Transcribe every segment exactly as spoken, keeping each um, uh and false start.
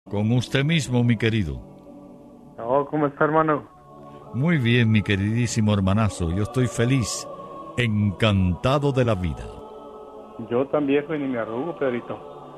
Con usted mismo, mi querido. Oh, ¿cómo está, hermano? Muy bien, mi queridísimo hermanazo. Yo estoy feliz, encantado de la vida. Yo también, y ni me arrugo, Pedrito.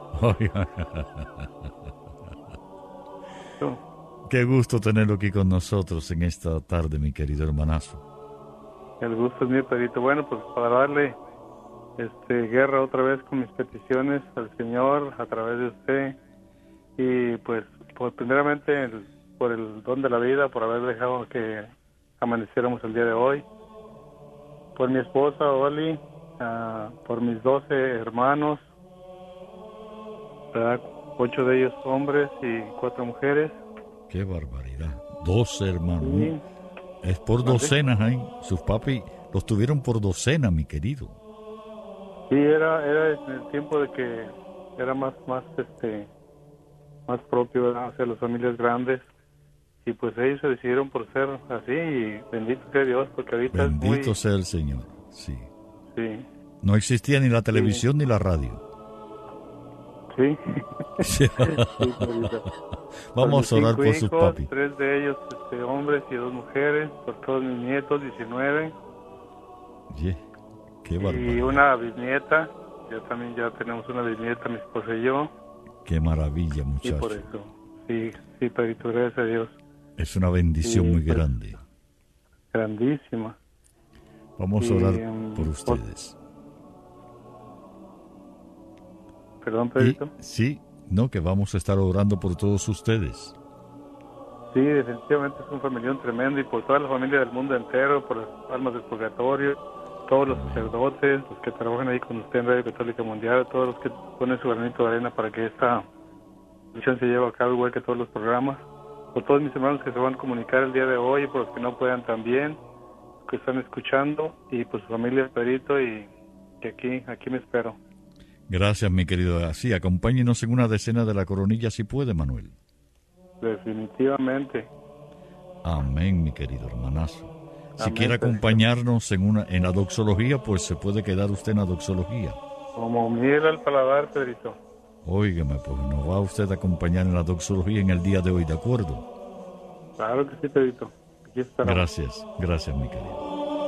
Qué gusto tenerlo aquí con nosotros en esta tarde, mi querido hermanazo. El gusto es mío, Pedrito. Bueno, pues para darle este, guerra otra vez con mis peticiones al Señor a través de usted. Y pues, pues primeramente el, por el don de la vida, por haber dejado que amaneciéramos el día de hoy. Por mi esposa, Oli, uh, por mis doce hermanos, ¿verdad? Ocho de ellos hombres y cuatro mujeres. ¡Qué barbaridad! Doce hermanos. Sí. Es por docenas, ¿eh? Sus papi los tuvieron por docena, mi querido. Sí, era era en el tiempo de que era más más este más propio, ¿verdad? Hacia las familias grandes, y pues ellos se decidieron por ser así, y bendito sea Dios, porque ahorita bendito es muy... sea el Señor, sí. Sí. No existía ni la televisión Sí. ni la radio. Sí. Sí. Sí, vamos a orar por hijos, sus papi. Tres de ellos este, hombres y dos mujeres, por todos mis nietos, diecinueve. Yeah. Qué barbaridad. Y una bisnieta, ya también ya tenemos una bisnieta, mi esposa y yo. Qué maravilla, muchacho. Y por eso, sí, sí, Pedrito, gracias a Dios. Es una bendición sí, muy pues, grande. Grandísima. Vamos y, a orar um, por ustedes. Perdón, Pedrito. Y, sí, no, que vamos a estar orando por todos ustedes. Sí, definitivamente es un familión tremendo, y por toda la familia del mundo entero, por las almas del purgatorio, todos los sacerdotes, los que trabajan ahí con usted en Radio Católica Mundial, todos los que ponen su granito de arena para que esta misión se lleve a cabo, igual que todos los programas, por todos mis hermanos que se van a comunicar el día de hoy, y por los que no puedan también, que están escuchando, y por su familia, Pedrito, y que aquí, aquí me espero. Gracias, mi querido. Así, acompáñenos en una decena de la coronilla si puede, Manuel. Definitivamente. Amén, mi querido hermanazo. Si Amén, quiere acompañarnos en una en la doxología, pues se puede quedar usted en la doxología. Como miel al paladar, Pedrito. Óigame, pues nos va usted a acompañar en la doxología en el día de hoy, ¿de acuerdo? Claro que sí, Pedrito. Aquí estará. Gracias, gracias, mi querido.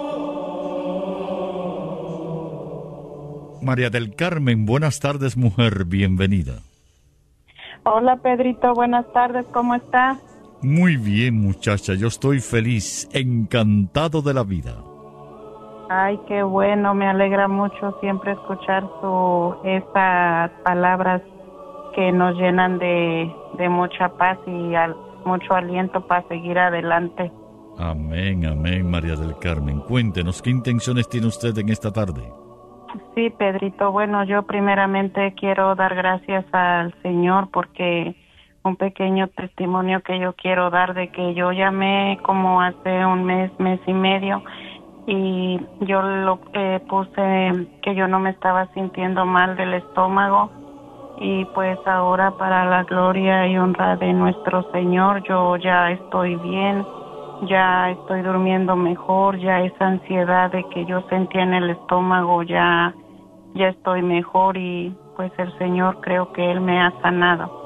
María del Carmen, buenas tardes, mujer, bienvenida. Hola, Pedrito, buenas tardes, ¿cómo está? Muy bien, muchacha, yo estoy feliz, encantado de la vida. Ay, qué bueno, me alegra mucho siempre escuchar su estas palabras que nos llenan de, de mucha paz y al, mucho aliento para seguir adelante. Amén, amén, María del Carmen. Cuéntenos, ¿qué intenciones tiene usted en esta tarde? Sí, Pedrito, bueno, yo primeramente quiero dar gracias al Señor porque un pequeño testimonio que yo quiero dar de que yo llamé como hace un mes, mes y medio, y yo lo eh, puse que yo no me estaba sintiendo mal del estómago, y pues ahora para la gloria y honra de nuestro Señor yo ya estoy bien, ya estoy durmiendo mejor, ya esa ansiedad de que yo sentía en el estómago ya ya estoy mejor, y pues el Señor creo que Él me ha sanado.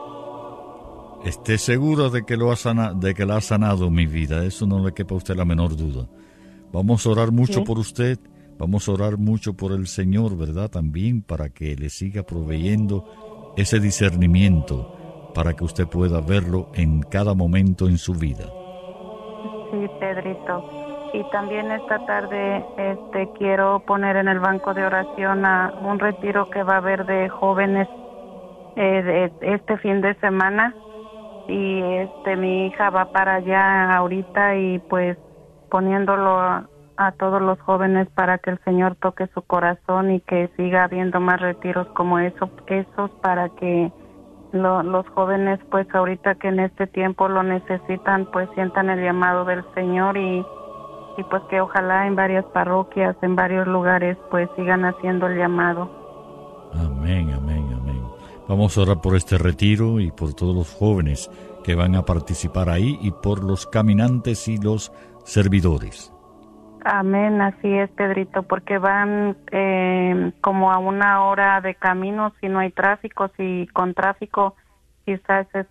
Esté seguro de que lo ha sana, de que la ha sanado, mi vida, eso no le quepa a usted la menor duda. Vamos a orar mucho ¿Sí? por usted, vamos a orar mucho por el Señor, ¿verdad? También para que le siga proveyendo ese discernimiento, para que usted pueda verlo en cada momento en su vida. Sí, Pedrito. Y también esta tarde este quiero poner en el banco de oración a un retiro que va a haber de jóvenes eh, de este fin de semana, y este mi hija va para allá ahorita, y pues poniéndolo a, a todos los jóvenes para que el Señor toque su corazón y que siga habiendo más retiros como eso, esos para que lo, los jóvenes pues ahorita que en este tiempo lo necesitan pues sientan el llamado del Señor, y y pues que ojalá en varias parroquias, en varios lugares, pues sigan haciendo el llamado. Amén, amén, amén. Vamos a orar por este retiro y por todos los jóvenes que van a participar ahí, y por los caminantes y los servidores. Amén, así es, Pedrito, porque van eh, como a una hora de camino si no hay tráfico, si con tráfico quizás es